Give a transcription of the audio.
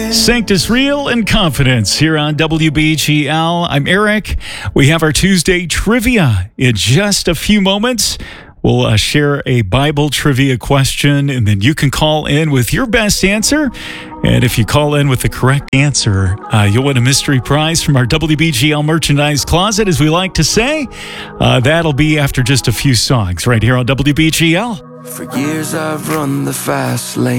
Sanctus Real and Confidence here on WBGL. I'm Eric. We have our Tuesday trivia in just a few moments. We'll share a Bible trivia question, and then you can call in with your best answer. And if you call in with the correct answer, you'll win a mystery prize from our WBGL merchandise closet, as we like to say. That'll be after just a few songs right here on WBGL. For years I've run the fast lane.